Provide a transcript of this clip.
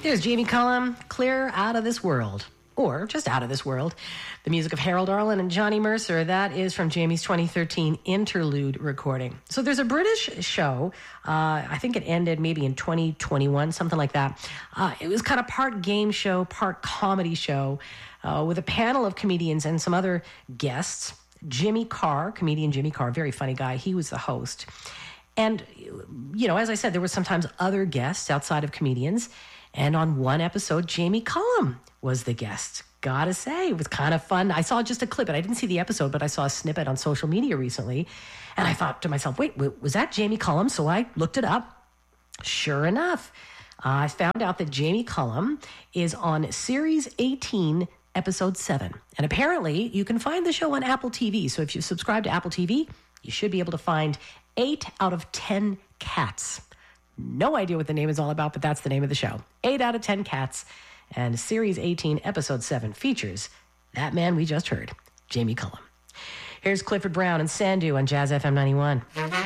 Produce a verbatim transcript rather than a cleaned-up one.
There's Jamie Cullum, Clear Out of This World, or just Out of This World. The music of Harold Arlen and Johnny Mercer, that is from Jamie's twenty thirteen interlude recording. So there's a British show, uh, I think it ended maybe in twenty twenty-one, something like that. Uh, it was kind of part game show, part comedy show, uh, with a panel of comedians and some other guests. Jimmy Carr, comedian Jimmy Carr, very funny guy, he was the host. And, you know, as I said, there were sometimes other guests outside of comedians. And on one episode, Jamie Cullum was the guest. Gotta say, it was kind of fun. I saw just a clip, and I didn't see the episode, but I saw a snippet on social media recently. And I thought to myself, wait, was that Jamie Cullum? So I looked it up. Sure enough, uh, I found out that Jamie Cullum is on Series eighteen, Episode seven. And apparently, you can find the show on Apple T V. So if you subscribe to Apple T V, you should be able to find eight out of ten cats. No idea what the name is all about, but that's the name of the show. eight out of ten cats. And Series eighteen, Episode seven features that man we just heard, Jamie Cullum. Here's Clifford Brown and Sandu on Jazz F M ninety-one.